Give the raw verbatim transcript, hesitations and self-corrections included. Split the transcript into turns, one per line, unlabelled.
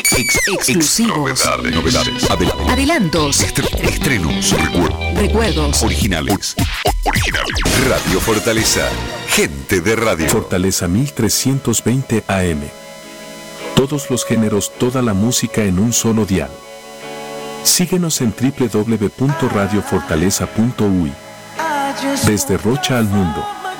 Exclusivos.
Novedades. Novedades. Adel-
Adelantos.
Estre- estrenos. Recuerdos.
Recuerdos.
Originales. O- originales. Radio Fortaleza. Gente de radio.
Fortaleza mil trescientos veinte A M. Todos los géneros, toda la música en un solo dial. Síguenos en doble u doble u doble u punto radio fortaleza punto u y. Desde Rocha al mundo.